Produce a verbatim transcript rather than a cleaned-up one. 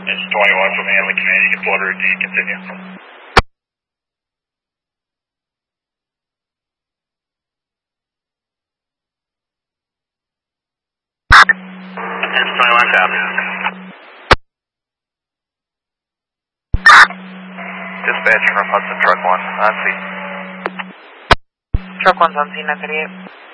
It's twenty-one from Hanley Command. You can flood routine. Continue. It's twenty-one, copy. Dispatch from Hudson Truck one, on scene. Truck one's on scene, nine thirty-eight.